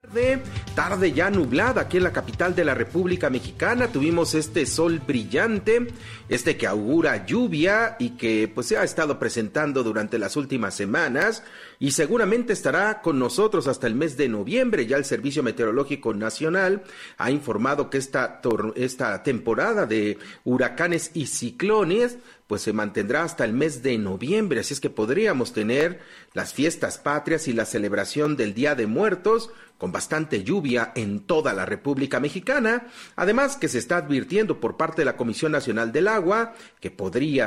Tarde ya nublada aquí en la capital de la República Mexicana. Tuvimos este sol brillante, que augura lluvia y que pues se ha estado presentando durante las últimas semanas y seguramente estará con nosotros hasta el mes de noviembre. Ya el Servicio Meteorológico Nacional ha informado que esta temporada de huracanes y ciclones pues se mantendrá hasta el mes de noviembre, así es que podríamos tener las fiestas patrias y la celebración del Día de Muertos con bastante lluvia en toda la República Mexicana, además que se está advirtiendo por parte de la Comisión Nacional del Agua que podría